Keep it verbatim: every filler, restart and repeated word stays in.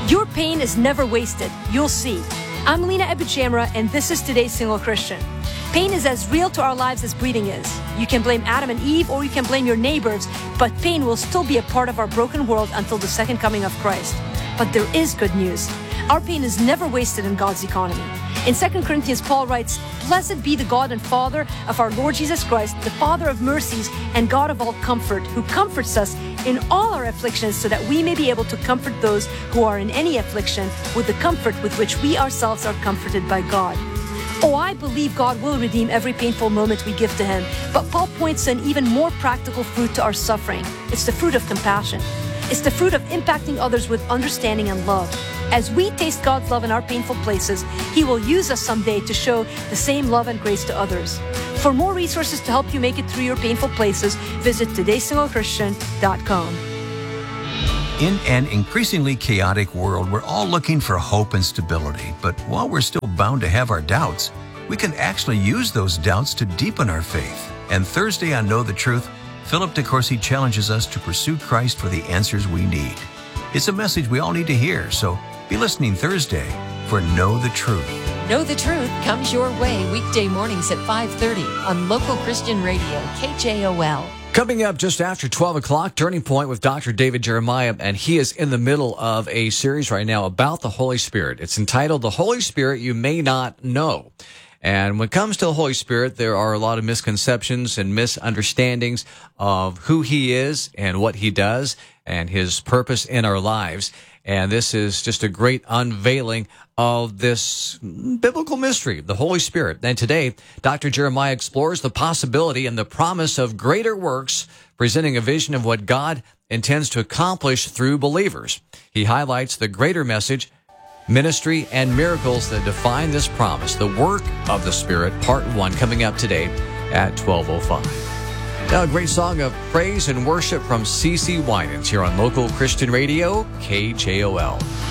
Your pain is never wasted. You'll see. I'm Lena Ebichamra, and this is Today's Single Christian. Pain is as real to our lives as breathing is. You can blame Adam and Eve, or you can blame your neighbors, but pain will still be a part of our broken world until the second coming of Christ. But there is good news. Our pain is never wasted in God's economy. In Second Corinthians, Paul writes, "Blessed be the God and Father of our Lord Jesus Christ, the Father of mercies and God of all comfort, who comforts us in all our afflictions, so that we may be able to comfort those who are in any affliction with the comfort with which we ourselves are comforted by God." Oh, I believe God will redeem every painful moment we give to Him. But Paul points to an even more practical fruit to our suffering. It's the fruit of compassion. It's the fruit of impacting others with understanding and love. As we taste God's love in our painful places, He will use us someday to show the same love and grace to others. For more resources to help you make it through your painful places, visit today single christian dot com. In an increasingly chaotic world, we're all looking for hope and stability. But while we're still bound to have our doubts, we can actually use those doubts to deepen our faith. And Thursday on Know the Truth, Philip DeCourcy challenges us to pursue Christ for the answers we need. It's a message we all need to hear, so be listening Thursday for Know the Truth. Know the Truth comes your way weekday mornings at five thirty on local Christian radio, K J O L. Coming up just after twelve o'clock, Turning Point with Doctor David Jeremiah, and he is in the middle of a series right now about the Holy Spirit. It's entitled The Holy Spirit You May Not Know. And when it comes to the Holy Spirit, there are a lot of misconceptions and misunderstandings of who He is and what He does and His purpose in our lives. And this is just a great unveiling of this biblical mystery, the Holy Spirit. And today, Doctor Jeremiah explores the possibility and the promise of greater works, presenting a vision of what God intends to accomplish through believers. He highlights the greater message, ministry, and miracles that define this promise, the work of the Spirit, part one, coming up today at twelve oh five. Now, a great song of praise and worship from C C Winans here on local Christian radio, K J O L.